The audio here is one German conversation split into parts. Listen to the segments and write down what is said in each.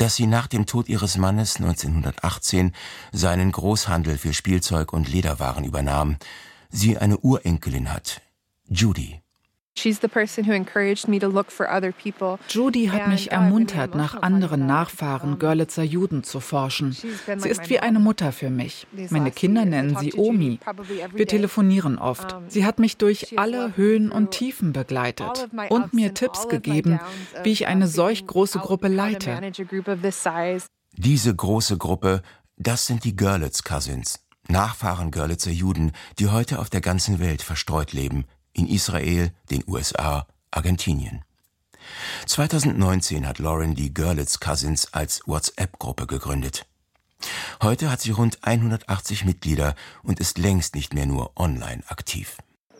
dass sie nach dem Tod ihres Mannes 1918 seinen Großhandel für Spielzeug und Lederwaren übernahm. Sie eine Urenkelin hat, Judy. Judy hat mich ermuntert, nach anderen Nachfahren Görlitzer Juden zu forschen. Sie ist wie eine Mutter für mich. Meine Kinder nennen sie Omi. Wir telefonieren oft. Sie hat mich durch alle Höhen und Tiefen begleitet und mir Tipps gegeben, wie ich eine solch große Gruppe leite. Diese große Gruppe, das sind die Görlitz Cousins, Nachfahren Görlitzer Juden, die heute auf der ganzen Welt verstreut leben. In Israel, den USA, Argentinien. 2019 hat Lauren die Görlitz Cousins als WhatsApp-Gruppe gegründet. Heute hat sie rund 180 Mitglieder und ist längst nicht mehr nur online aktiv.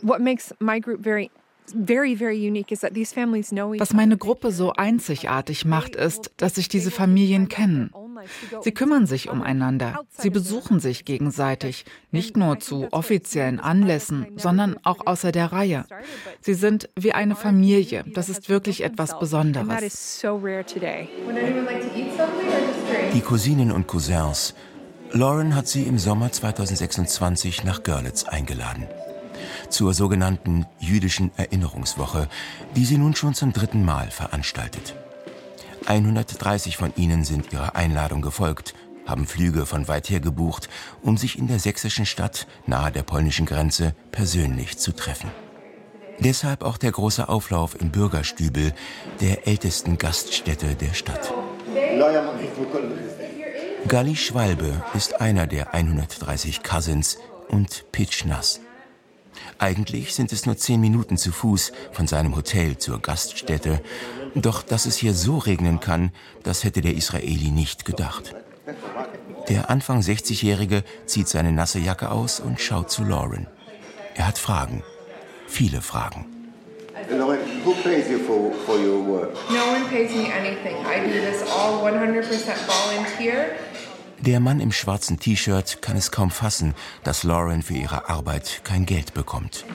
Was meine Gruppe so einzigartig macht, ist, dass sich diese Familien kennen. Sie kümmern sich umeinander. Sie besuchen sich gegenseitig, nicht nur zu offiziellen Anlässen, sondern auch außer der Reihe. Sie sind wie eine Familie. Das ist wirklich etwas Besonderes. Die Cousinen und Cousins. Lauren hat sie im Sommer 2026 nach Görlitz eingeladen. Zur sogenannten jüdischen Erinnerungswoche, die sie nun schon zum 3. Mal veranstaltet. 130 von ihnen sind ihrer Einladung gefolgt, haben Flüge von weit her gebucht, um sich in der sächsischen Stadt nahe der polnischen Grenze persönlich zu treffen. Deshalb auch der große Auflauf im Bürgerstübel, der ältesten Gaststätte der Stadt. Galli Schwalbe ist einer der 130 Cousins und pitschnass. Eigentlich sind es nur 10 Minuten zu Fuß von seinem Hotel zur Gaststätte. Doch dass es hier so regnen kann, das hätte der Israeli nicht gedacht. Der Anfang 60-Jährige zieht seine nasse Jacke aus und schaut zu Lauren. Er hat Fragen. Viele Fragen. Lauren, who pays you for your work? No one pays me anything. I do this all 100% volunteer. Der Mann im schwarzen T-Shirt kann es kaum fassen, dass Lauren für ihre Arbeit kein Geld bekommt.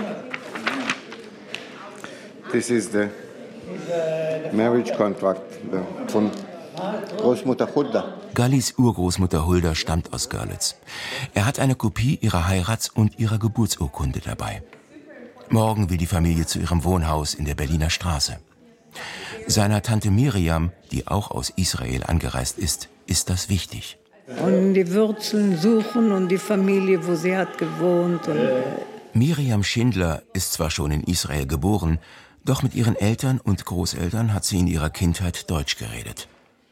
This is the marriage contract von Großmutter Hulda. Gallis Urgroßmutter Hulda stammt aus Görlitz. Er hat eine Kopie ihrer Heirats- und ihrer Geburtsurkunde dabei. Morgen will die Familie zu ihrem Wohnhaus in der Berliner Straße. Seiner Tante Miriam, die auch aus Israel angereist ist das wichtig. Und die Wurzeln suchen und die Familie, wo sie hat gewohnt. Miriam Schindler ist zwar schon in Israel geboren, doch mit ihren Eltern und Großeltern hat sie in ihrer Kindheit Deutsch geredet.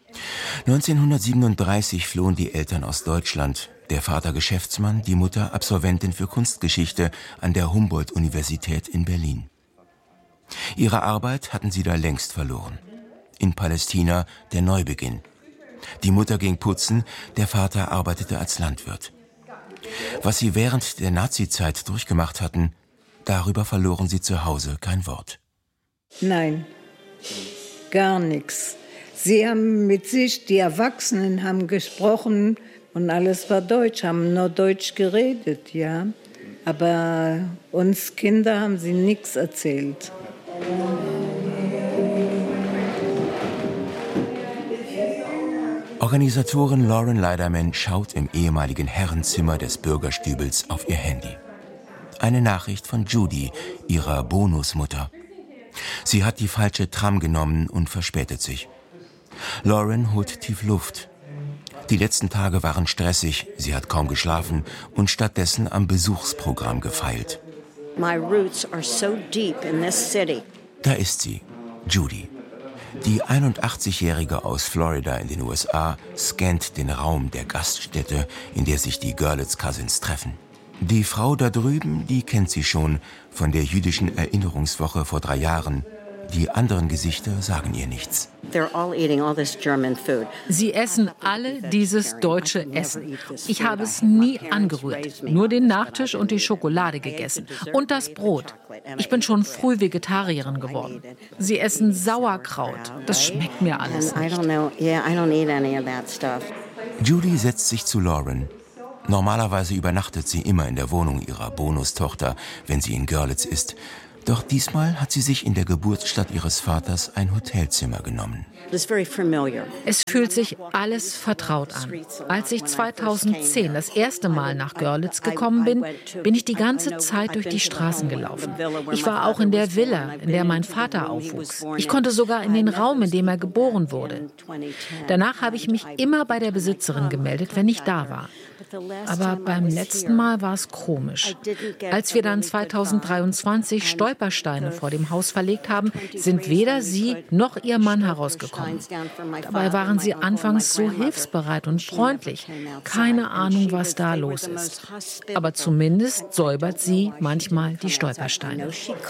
1937 flohen die Eltern aus Deutschland, der Vater Geschäftsmann, die Mutter Absolventin für Kunstgeschichte an der Humboldt-Universität in Berlin. Ihre Arbeit hatten sie da längst verloren. In Palästina der Neubeginn. Die Mutter ging putzen, der Vater arbeitete als Landwirt. Was sie während der Nazizeit durchgemacht hatten, darüber verloren sie zu Hause kein Wort. Nein, gar nichts. Sie haben mit sich, die Erwachsenen haben gesprochen und alles war Deutsch, haben nur Deutsch geredet, ja. Aber uns Kinder haben sie nichts erzählt. Organisatorin Lauren Leiderman schaut im ehemaligen Herrenzimmer des Bürgerstübels auf ihr Handy. Eine Nachricht von Judy, ihrer Bonusmutter. Sie hat die falsche Tram genommen und verspätet sich. Lauren holt tief Luft. Die letzten Tage waren stressig, sie hat kaum geschlafen und stattdessen am Besuchsprogramm gefeilt. My roots are so deep in this city. Da ist sie, Judy. Die 81-Jährige aus Florida in den USA scannt den Raum der Gaststätte, in der sich die Görlitz Cousins treffen. Die Frau da drüben, die kennt sie schon von der jüdischen Erinnerungswoche vor 3 Jahren. Die anderen Gesichter sagen ihr nichts. Sie essen alle dieses deutsche Essen. Ich habe es nie angerührt, nur den Nachtisch und die Schokolade gegessen und das Brot. Ich bin schon früh Vegetarierin geworden. Sie essen Sauerkraut. Das schmeckt mir alles nicht. Judy setzt sich zu Lauren. Normalerweise übernachtet sie immer in der Wohnung ihrer Bonustochter, wenn sie in Görlitz ist. Doch diesmal hat sie sich in der Geburtsstadt ihres Vaters ein Hotelzimmer genommen. Es fühlt sich alles vertraut an. Als ich 2010 das erste Mal nach Görlitz gekommen bin, bin ich die ganze Zeit durch die Straßen gelaufen. Ich war auch in der Villa, in der mein Vater aufwuchs. Ich konnte sogar in den Raum, in dem er geboren wurde. Danach habe ich mich immer bei der Besitzerin gemeldet, wenn ich da war. Aber beim letzten Mal war es komisch. Als wir dann 2023 Stolpersteine vor dem Haus verlegt haben, sind weder sie noch ihr Mann herausgekommen. Dabei waren sie anfangs so hilfsbereit und freundlich. Keine Ahnung, was da los ist. Aber zumindest säubert sie manchmal die Stolpersteine.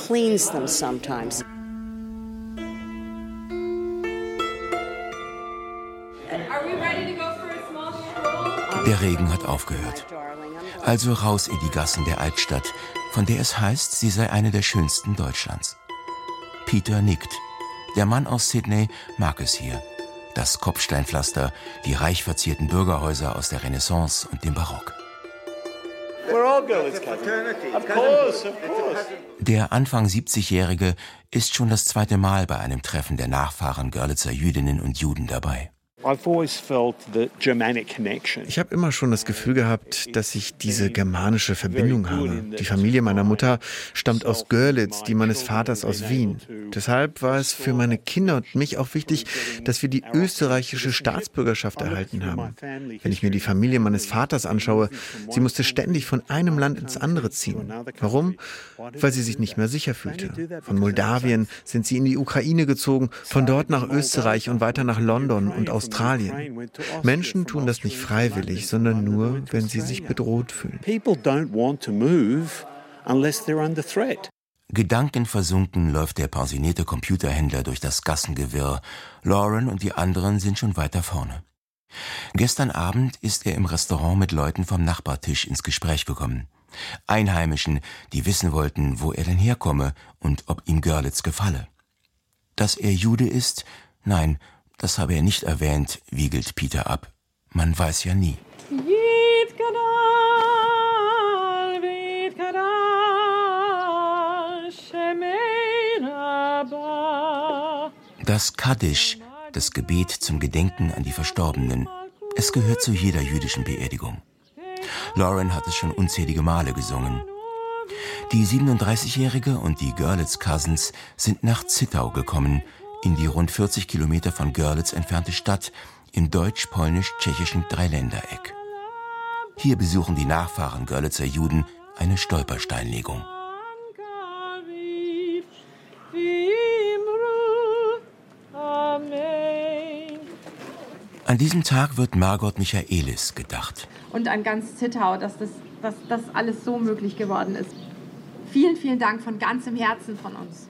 Der Regen hat aufgehört. Also raus in die Gassen der Altstadt, von der es heißt, sie sei eine der schönsten Deutschlands. Peter nickt. Der Mann aus Sydney mag es hier. Das Kopfsteinpflaster, die reich verzierten Bürgerhäuser aus der Renaissance und dem Barock. Der Anfang 70-Jährige ist schon das zweite Mal bei einem Treffen der Nachfahren Görlitzer Jüdinnen und Juden dabei. Ich habe immer schon das Gefühl gehabt, dass ich diese germanische Verbindung habe. Die Familie meiner Mutter stammt aus Görlitz, die meines Vaters aus Wien. Deshalb war es für meine Kinder und mich auch wichtig, dass wir die österreichische Staatsbürgerschaft erhalten haben. Wenn ich mir die Familie meines Vaters anschaue, sie musste ständig von einem Land ins andere ziehen. Warum? Weil sie sich nicht mehr sicher fühlte. Von Moldawien sind sie in die Ukraine gezogen, von dort nach Österreich und weiter nach London und Australien. Menschen tun das nicht freiwillig, sondern nur, wenn sie sich bedroht fühlen. Gedankenversunken läuft der pensionierte Computerhändler durch das Gassengewirr. Lauren und die anderen sind schon weiter vorne. Gestern Abend ist er im Restaurant mit Leuten vom Nachbartisch ins Gespräch gekommen. Einheimischen, die wissen wollten, wo er denn herkomme und ob ihm Görlitz gefalle. Dass er Jude ist? Nein, das habe er nicht erwähnt, wiegelt Peter ab. Man weiß ja nie. Das Kaddisch, das Gebet zum Gedenken an die Verstorbenen, es gehört zu jeder jüdischen Beerdigung. Lauren hat es schon unzählige Male gesungen. Die 37-Jährige und die Görlitz Cousins sind nach Zittau gekommen, in die rund 40 Kilometer von Görlitz entfernte Stadt im deutsch-polnisch-tschechischen Dreiländereck. Hier besuchen die Nachfahren Görlitzer Juden eine Stolpersteinlegung. An diesem Tag wird Margot Michaelis gedacht. Und an ganz Zittau, dass das alles so möglich geworden ist. Vielen, vielen Dank von ganzem Herzen von uns.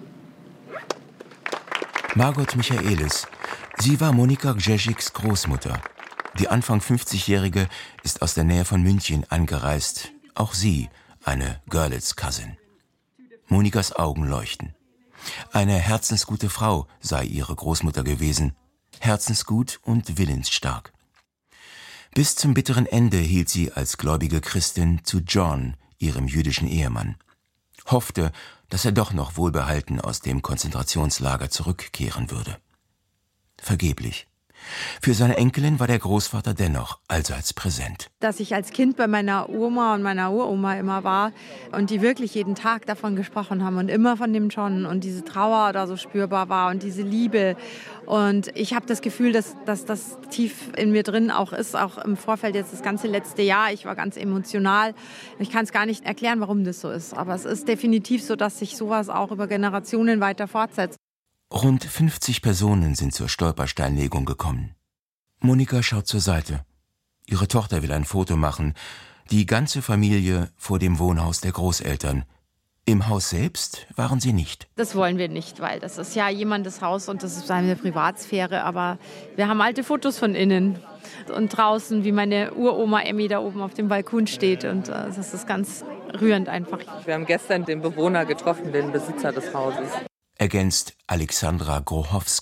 Margot Michaelis. Sie war Monika Grzesiks Großmutter. Die Anfang 50-Jährige ist aus der Nähe von München angereist. Auch sie eine Görlitz-Cousin. Monikas Augen leuchten. Eine herzensgute Frau sei ihre Großmutter gewesen. Herzensgut und willensstark. Bis zum bitteren Ende hielt sie als gläubige Christin zu John, ihrem jüdischen Ehemann. Hoffte, dass er doch noch wohlbehalten aus dem Konzentrationslager zurückkehren würde. Vergeblich. Für seine Enkelin war der Großvater dennoch allseits präsent. Dass ich als Kind bei meiner Oma und meiner Uroma immer war und die wirklich jeden Tag davon gesprochen haben und immer von dem John und diese Trauer da so spürbar war und diese Liebe. Und ich habe das Gefühl, dass das tief in mir drin auch ist, auch im Vorfeld jetzt das ganze letzte Jahr. Ich war ganz emotional. Ich kann es gar nicht erklären, warum das so ist. Aber es ist definitiv so, dass sich sowas auch über Generationen weiter fortsetzt. Rund 50 Personen sind zur Stolpersteinlegung gekommen. Monika schaut zur Seite. Ihre Tochter will ein Foto machen. Die ganze Familie vor dem Wohnhaus der Großeltern. Im Haus selbst waren sie nicht. Das wollen wir nicht, weil das ist ja jemandes Haus und das ist seine Privatsphäre. Aber wir haben alte Fotos von innen und draußen, wie meine Uroma Emmy da oben auf dem Balkon steht. Und das ist ganz rührend einfach. Wir haben gestern den Bewohner getroffen, den Besitzer des Hauses. Ergänzt Alexandra Grochowski.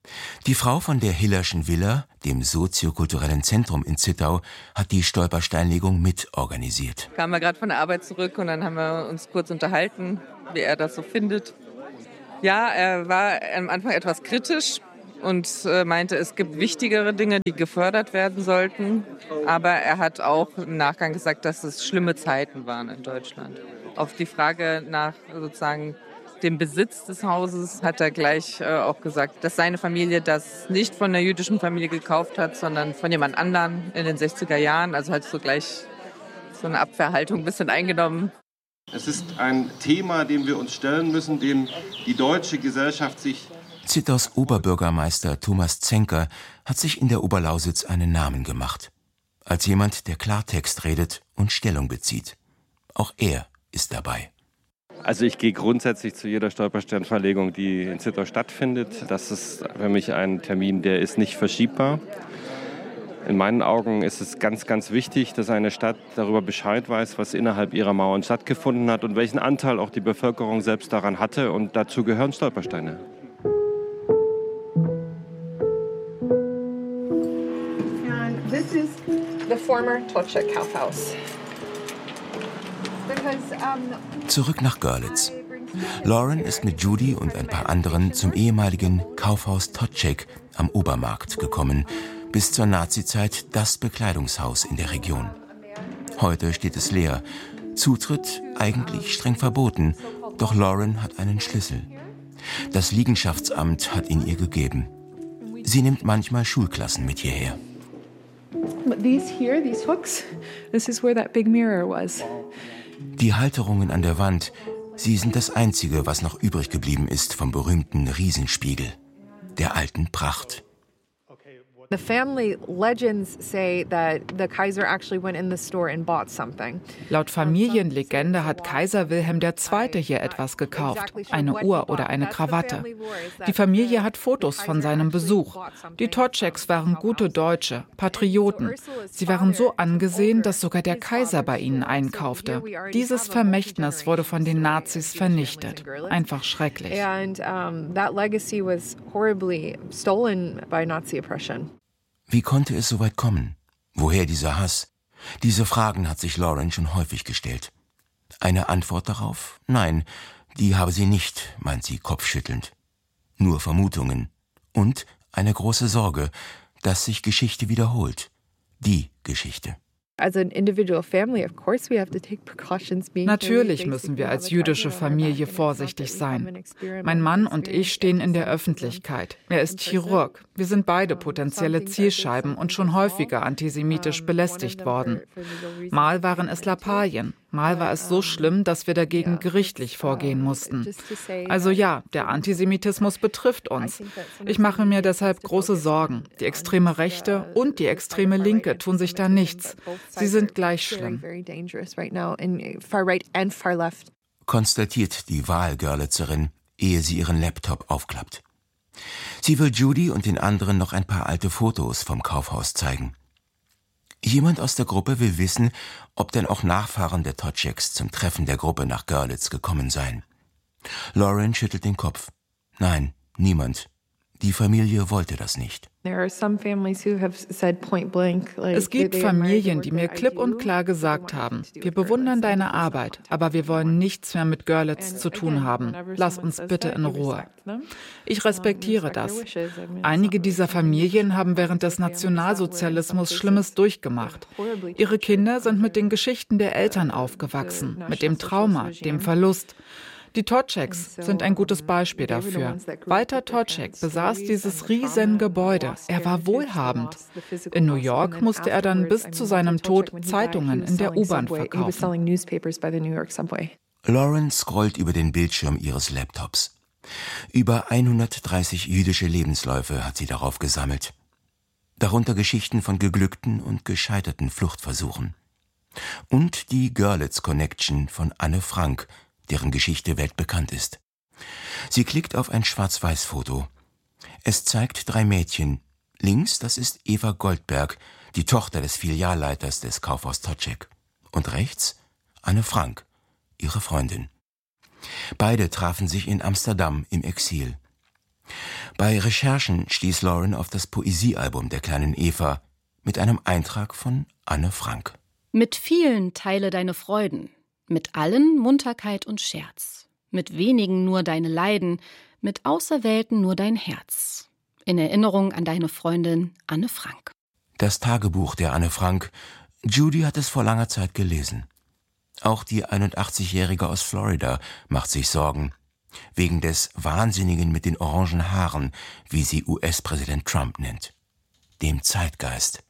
Die Frau von der Hillerschen Villa, dem soziokulturellen Zentrum in Zittau, hat die Stolpersteinlegung mitorganisiert. Kamen wir gerade von der Arbeit zurück und dann haben wir uns kurz unterhalten, wie er das so findet. Ja, er war am Anfang etwas kritisch und meinte, es gibt wichtigere Dinge, die gefördert werden sollten. Aber er hat auch im Nachgang gesagt, dass es schlimme Zeiten waren in Deutschland. Auf die Frage nach sozusagen dem Besitz des Hauses hat er gleich auch gesagt, dass seine Familie das nicht von der jüdischen Familie gekauft hat, sondern von jemand anderem in den 60er Jahren. Also hat so gleich so eine Abwehrhaltung ein bisschen eingenommen. Es ist ein Thema, dem wir uns stellen müssen, dem die deutsche Gesellschaft sich... Zittaus Oberbürgermeister Thomas Zenker hat sich in der Oberlausitz einen Namen gemacht. Als jemand, der Klartext redet und Stellung bezieht. Auch er ist dabei. Also ich gehe grundsätzlich zu jeder Stolpersteinverlegung, die in Zittau stattfindet. Das ist für mich ein Termin, der ist nicht verschiebbar. In meinen Augen ist es ganz, ganz wichtig, dass eine Stadt darüber Bescheid weiß, was innerhalb ihrer Mauern stattgefunden hat und welchen Anteil auch die Bevölkerung selbst daran hatte. Und dazu gehören Stolpersteine. And this is the former Toczek Kaufhaus. Zurück nach Görlitz. Lauren ist mit Judy und ein paar anderen zum ehemaligen Kaufhaus Toczek am Obermarkt gekommen. Bis zur Nazizeit das Bekleidungshaus in der Region. Heute steht es leer. Zutritt eigentlich streng verboten, doch Lauren hat einen Schlüssel. Das Liegenschaftsamt hat ihn ihr gegeben. Sie nimmt manchmal Schulklassen mit hierher. These hooks, this is where that big mirror was. Die Halterungen an der Wand, sie sind das Einzige, was noch übrig geblieben ist vom berühmten Riesenspiegel, der alten Pracht. The family legends say that the Kaiser actually went in the store and bought something. Laut Familienlegende hat Kaiser Wilhelm II. Hier etwas gekauft, eine Uhr oder eine Krawatte. Die Familie hat Fotos von seinem Besuch. Die Toczeks waren gute Deutsche, Patrioten. Sie waren so angesehen, dass sogar der Kaiser bei ihnen einkaufte. Dieses Vermächtnis wurde von den Nazis vernichtet. Einfach schrecklich. And that legacy was horribly stolen by Nazi oppression. Wie konnte es so weit kommen? Woher dieser Hass? Diese Fragen hat sich Lauren schon häufig gestellt. Eine Antwort darauf? Nein, die habe sie nicht, meint sie kopfschüttelnd. Nur Vermutungen. Und eine große Sorge, dass sich Geschichte wiederholt. Die Geschichte. Natürlich müssen wir als jüdische Familie vorsichtig sein. Mein Mann und ich stehen in der Öffentlichkeit. Er ist Chirurg. Wir sind beide potenzielle Zielscheiben und schon häufiger antisemitisch belästigt worden. Mal waren es Lappalien, mal war es so schlimm, dass wir dagegen gerichtlich vorgehen mussten. Also ja, der Antisemitismus betrifft uns. Ich mache mir deshalb große Sorgen. Die extreme Rechte und die extreme Linke tun sich da nichts. Sie sind gleich schlimm. Konstatiert die Wahlgörlitzerin, ehe sie ihren Laptop aufklappt. Sie will Judy und den anderen noch ein paar alte Fotos vom Kaufhaus zeigen. Jemand aus der Gruppe will wissen, ob denn auch Nachfahren der Toczeks zum Treffen der Gruppe nach Görlitz gekommen seien. Lauren schüttelt den Kopf. Nein, niemand. Die Familie wollte das nicht. Es gibt Familien, die mir klipp und klar gesagt haben, wir bewundern deine Arbeit, aber wir wollen nichts mehr mit Görlitz zu tun haben. Lass uns bitte in Ruhe. Ich respektiere das. Einige dieser Familien haben während des Nationalsozialismus Schlimmes durchgemacht. Ihre Kinder sind mit den Geschichten der Eltern aufgewachsen, mit dem Trauma, dem Verlust. Die Toczeks sind ein gutes Beispiel dafür. Walter Toczek besaß dieses riesen Gebäude. Er war wohlhabend. In New York musste er dann bis zu seinem Tod Zeitungen in der U-Bahn verkaufen. Lauren scrollt über den Bildschirm ihres Laptops. Über 130 jüdische Lebensläufe hat sie darauf gesammelt. Darunter Geschichten von geglückten und gescheiterten Fluchtversuchen. Und die Görlitz Connection von Anne Frank, deren Geschichte weltbekannt ist. Sie klickt auf ein Schwarz-Weiß-Foto. Es zeigt 3 Mädchen. Links, das ist Eva Goldberg, die Tochter des Filialleiters des Kaufhaus Toczek. Und rechts Anne Frank, ihre Freundin. Beide trafen sich in Amsterdam im Exil. Bei Recherchen stieß Lauren auf das Poesiealbum der kleinen Eva mit einem Eintrag von Anne Frank. Mit vielen teile deine Freuden, mit allen Munterkeit und Scherz, mit wenigen nur deine Leiden, mit Auserwählten nur dein Herz. In Erinnerung an deine Freundin Anne Frank. Das Tagebuch der Anne Frank. Judy hat es vor langer Zeit gelesen. Auch die 81-Jährige aus Florida macht sich Sorgen. Wegen des Wahnsinnigen mit den orangen Haaren, wie sie US-Präsident Trump nennt. Dem Zeitgeist.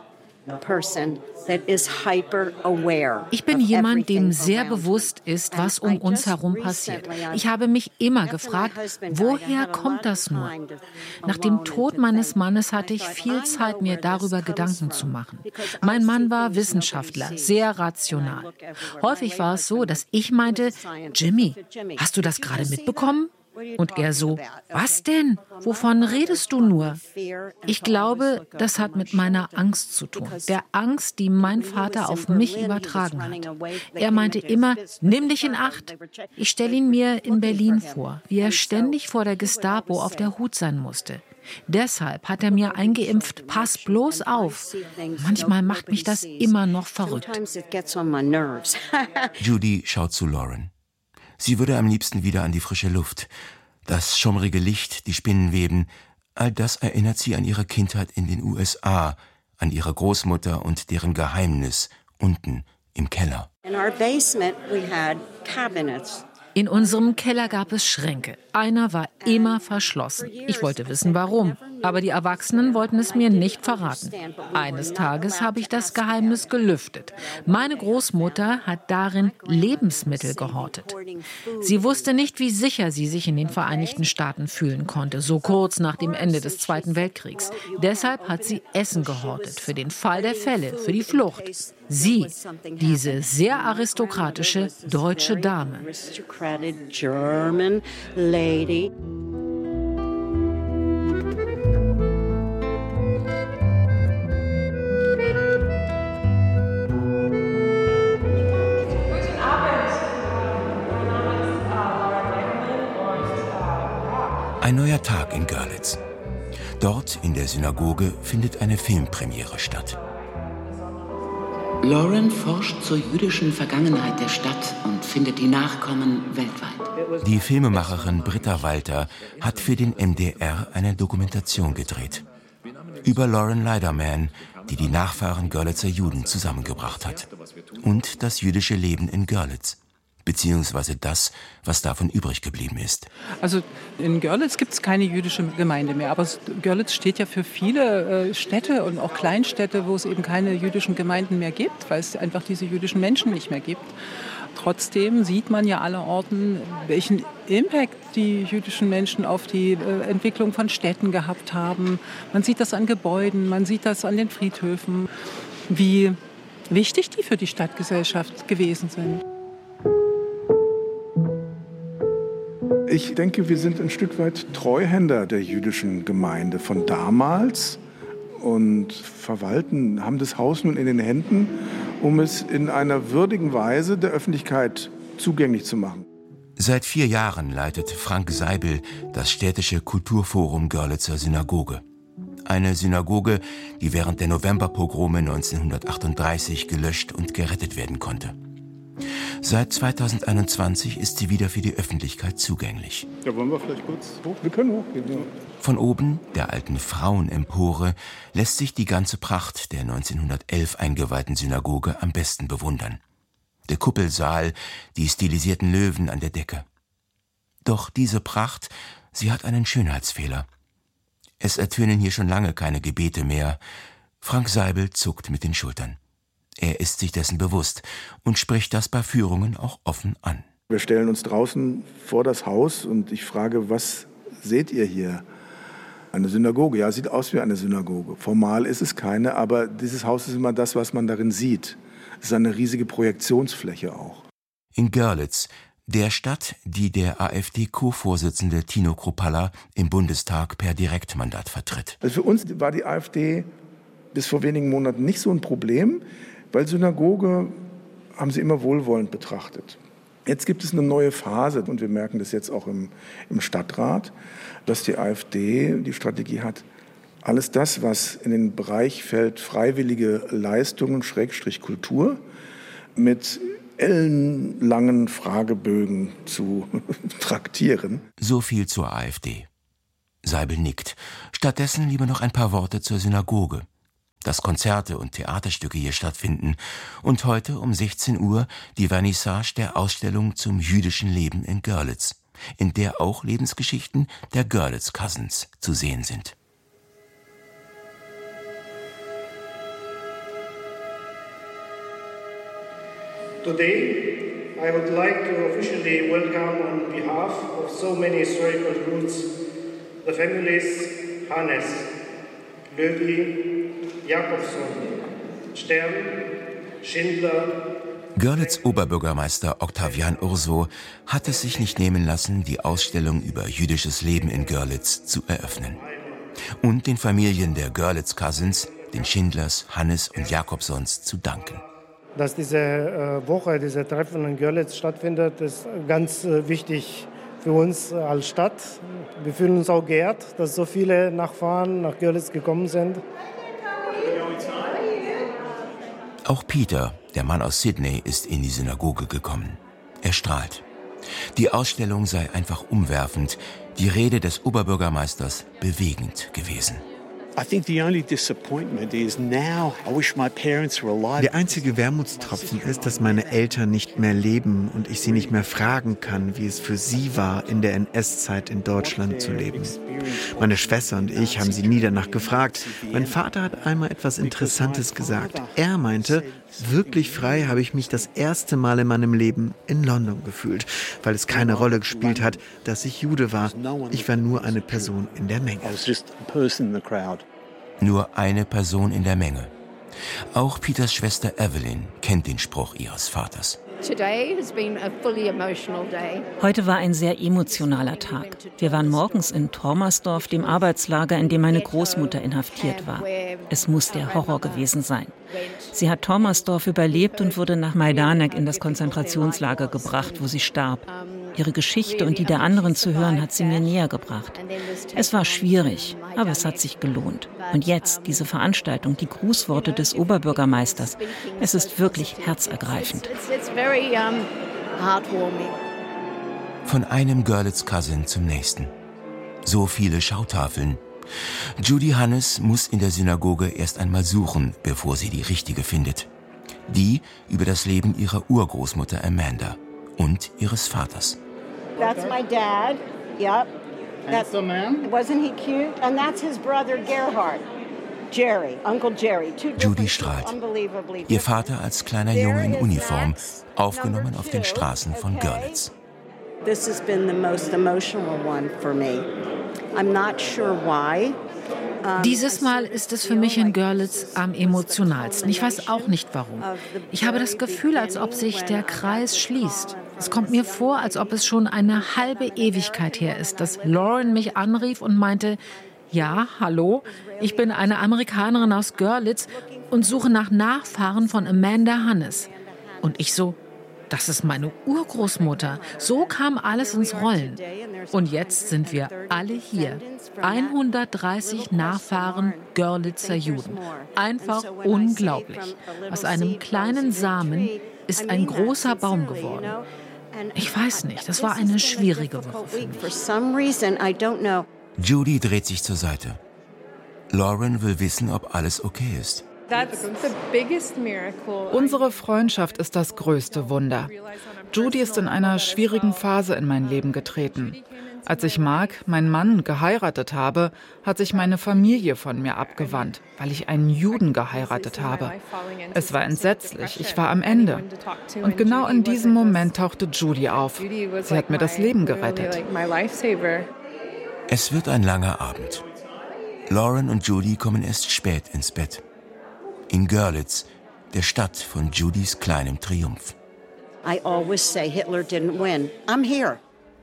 Ich bin jemand, dem sehr bewusst ist, was um uns herum passiert. Ich habe mich immer gefragt, woher kommt das nur? Nach dem Tod meines Mannes hatte ich viel Zeit, mir darüber Gedanken zu machen. Mein Mann war Wissenschaftler, sehr rational. Häufig war es so, dass ich meinte, Jimmy, hast du das gerade mitbekommen? Und er so, was denn? Wovon redest du nur? Ich glaube, das hat mit meiner Angst zu tun. Der Angst, die mein Vater auf mich übertragen hat. Er meinte immer, nimm dich in Acht. Ich stelle ihn mir in Berlin vor, wie er ständig vor der Gestapo auf der Hut sein musste. Deshalb hat er mir eingeimpft, pass bloß auf. Manchmal macht mich das immer noch verrückt. Judy schaut zu Lauren. Sie würde am liebsten wieder an die frische Luft. Das schummrige Licht, die Spinnenweben, all das erinnert sie an ihre Kindheit in den USA, an ihre Großmutter und deren Geheimnis unten im Keller. In unserem Keller gab es Schränke. Einer war immer verschlossen. Ich wollte wissen, warum. Aber die Erwachsenen wollten es mir nicht verraten. Eines Tages habe ich das Geheimnis gelüftet. Meine Großmutter hat darin Lebensmittel gehortet. Sie wusste nicht, wie sicher sie sich in den Vereinigten Staaten fühlen konnte, so kurz nach dem Ende des Zweiten Weltkriegs. Deshalb hat sie Essen gehortet, für den Fall der Fälle, für die Flucht. Sie, diese sehr aristokratische deutsche Dame. Ein neuer Tag in Görlitz. Dort in der Synagoge findet eine Filmpremiere statt. Lauren forscht zur jüdischen Vergangenheit der Stadt und findet die Nachkommen weltweit. Die Filmemacherin Britta Walter hat für den MDR eine Dokumentation gedreht. Über Lauren Leiderman, die die Nachfahren Görlitzer Juden zusammengebracht hat. Und das jüdische Leben in Görlitz. Beziehungsweise das, was davon übrig geblieben ist. Also in Görlitz gibt es keine jüdische Gemeinde mehr, aber Görlitz steht ja für viele Städte und auch Kleinstädte, wo es eben keine jüdischen Gemeinden mehr gibt, weil es einfach diese jüdischen Menschen nicht mehr gibt. Trotzdem sieht man ja allerorten, welchen Impact die jüdischen Menschen auf die Entwicklung von Städten gehabt haben. Man sieht das an Gebäuden, man sieht das an den Friedhöfen, wie wichtig die für die Stadtgesellschaft gewesen sind. Ich denke, wir sind ein Stück weit Treuhänder der jüdischen Gemeinde von damals und haben das Haus nun in den Händen, um es in einer würdigen Weise der Öffentlichkeit zugänglich zu machen. Seit 4 Jahren leitet Frank Seibel das städtische Kulturforum Görlitzer Synagoge. Eine Synagoge, die während der Novemberpogrome 1938 gelöscht und gerettet werden konnte. Seit 2021 ist sie wieder für die Öffentlichkeit zugänglich. Ja, wollen wir vielleicht kurz hoch? Wir können hochgehen, ja. Von oben, der alten Frauenempore, lässt sich die ganze Pracht der 1911 eingeweihten Synagoge am besten bewundern. Der Kuppelsaal, die stilisierten Löwen an der Decke. Doch diese Pracht, sie hat einen Schönheitsfehler. Es ertönen hier schon lange keine Gebete mehr. Frank Seibel zuckt mit den Schultern. Er ist sich dessen bewusst und spricht das bei Führungen auch offen an. Wir stellen uns draußen vor das Haus und ich frage, was seht ihr hier? Eine Synagoge, ja, sieht aus wie eine Synagoge. Formal ist es keine, aber dieses Haus ist immer das, was man darin sieht. Es ist eine riesige Projektionsfläche auch. In Görlitz, der Stadt, die der AfD-Co-Vorsitzende Tino Kruppalla im Bundestag per Direktmandat vertritt. Also für uns war die AfD bis vor wenigen Monaten nicht so ein Problem, weil Synagoge haben sie immer wohlwollend betrachtet. Jetzt gibt es eine neue Phase und wir merken das jetzt auch im Stadtrat, dass die AfD die Strategie hat, alles das, was in den Bereich fällt, freiwillige Leistungen, / Kultur, mit ellenlangen Fragebögen zu traktieren. So viel zur AfD. Seibel nickt. Stattdessen lieber noch ein paar Worte zur Synagoge. Dass Konzerte und Theaterstücke hier stattfinden und heute um 16 Uhr die Vernissage der Ausstellung zum jüdischen Leben in Görlitz, in der auch Lebensgeschichten der Görlitz Cousins zu sehen sind. Today, I would like to officially welcome on behalf of so many historical roots the families Hannes, Löwy, Jakobson, Stern, Schindler. Görlitz Oberbürgermeister Octavian Urso hat es sich nicht nehmen lassen, die Ausstellung über jüdisches Leben in Görlitz zu eröffnen. Und den Familien der Görlitz Cousins, den Schindlers, Hannes und Jakobsons, zu danken. Dass diese Woche, diese Treffen in Görlitz stattfindet, ist ganz wichtig für uns als Stadt. Wir fühlen uns auch geehrt, dass so viele Nachfahren nach Görlitz gekommen sind. Auch Peter, der Mann aus Sydney, ist in die Synagoge gekommen. Er strahlt. Die Ausstellung sei einfach umwerfend, die Rede des Oberbürgermeisters bewegend gewesen. Der einzige Wermutstropfen ist, dass meine Eltern nicht mehr leben und ich sie nicht mehr fragen kann, wie es für sie war, in der NS-Zeit in Deutschland zu leben. Meine Schwester und ich haben sie nie danach gefragt. Mein Vater hat einmal etwas Interessantes gesagt. Er meinte, wirklich frei habe ich mich das erste Mal in meinem Leben in London gefühlt, weil es keine Rolle gespielt hat, dass ich Jude war. Ich war nur eine Person in der Menge. Nur eine Person in der Menge. Auch Peters Schwester Evelyn kennt den Spruch ihres Vaters. Heute war ein sehr emotionaler Tag. Wir waren morgens in Tormersdorf, dem Arbeitslager, in dem meine Großmutter inhaftiert war. Es muss der Horror gewesen sein. Sie hat Tormersdorf überlebt und wurde nach Majdanek in das Konzentrationslager gebracht, wo sie starb. Ihre Geschichte und die der anderen zu hören, hat sie mir näher gebracht. Es war schwierig, aber es hat sich gelohnt. Und jetzt diese Veranstaltung, die Grußworte des Oberbürgermeisters. Es ist wirklich herzergreifend. Von einem Görlitz Cousin zum nächsten. So viele Schautafeln. Judy Hannes muss in der Synagoge erst einmal suchen, bevor sie die richtige findet. Die über das Leben ihrer Urgroßmutter Amanda und ihres Vaters. That's my dad. Yep. Handsome man. Wasn't he cute? And that's his brother Gerhard. Jerry, Uncle Jerry. Judy strahlt. Ihr Vater als kleiner Junge in Uniform, aufgenommen auf den Straßen von Görlitz. This has been the most emotional one for me. I'm not sure why. Dieses Mal ist es für mich in Görlitz am emotionalsten. Ich weiß auch nicht warum. Ich habe das Gefühl, als ob sich der Kreis schließt. Es kommt mir vor, als ob es schon eine halbe Ewigkeit her ist, dass Lauren mich anrief und meinte, ja, hallo, ich bin eine Amerikanerin aus Görlitz und suche nach Nachfahren von Amanda Hannes. Und ich so, das ist meine Urgroßmutter. So kam alles ins Rollen. Und jetzt sind wir alle hier. 130 Nachfahren Görlitzer Juden. Einfach unglaublich. Aus einem kleinen Samen ist ein großer Baum geworden. Ich weiß nicht, das war eine schwierige Woche für mich. Judy dreht sich zur Seite. Lauren will wissen, ob alles okay ist. Unsere Freundschaft ist das größte Wunder. Judy ist in einer schwierigen Phase in mein Leben getreten. Als ich Mark, meinen Mann, geheiratet habe, hat sich meine Familie von mir abgewandt, weil ich einen Juden geheiratet habe. Es war entsetzlich, ich war am Ende. Und genau in diesem Moment tauchte Judy auf. Sie hat mir das Leben gerettet. Es wird ein langer Abend. Lauren und Judy kommen erst spät ins Bett. In Görlitz, der Stadt von Judys kleinem Triumph. I always say Hitler didn't win. I'm here.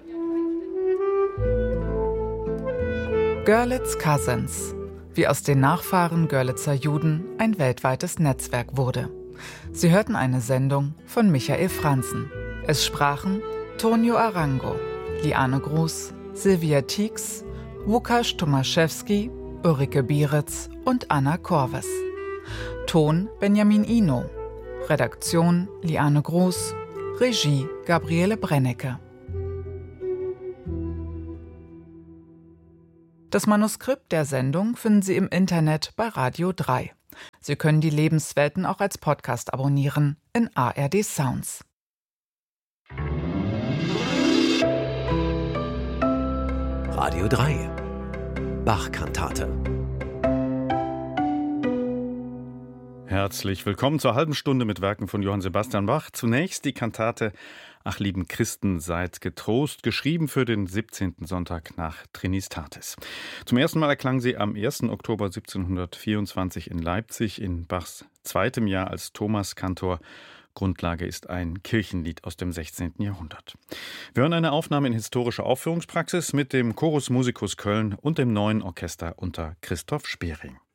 Görlitz Cousins, wie aus den Nachfahren Görlitzer Juden ein weltweites Netzwerk wurde. Sie hörten eine Sendung von Michael Franzen. Es sprachen Tonio Arango, Liane Gruß, Silvia Tieks, Łukasz Tomaszewski, Ulrike Bieritz und Anna Korves. Ton Benjamin Ino. Redaktion Liane Gruß. Regie Gabriele Brennecke. Das Manuskript der Sendung finden Sie im Internet bei Radio 3. Sie können die Lebenswelten auch als Podcast abonnieren in ARD Sounds. Radio 3 Bach-Kantate. Herzlich willkommen zur halben Stunde mit Werken von Johann Sebastian Bach. Zunächst die Kantate Ach lieben Christen, seid getrost, geschrieben für den 17. Sonntag nach Trinitatis. Zum ersten Mal erklang sie am 1. Oktober 1724 in Leipzig in Bachs zweitem Jahr als Thomaskantor. Grundlage ist ein Kirchenlied aus dem 16. Jahrhundert. Wir hören eine Aufnahme in historischer Aufführungspraxis mit dem Chorus Musicus Köln und dem Neuen Orchester unter Christoph Spering.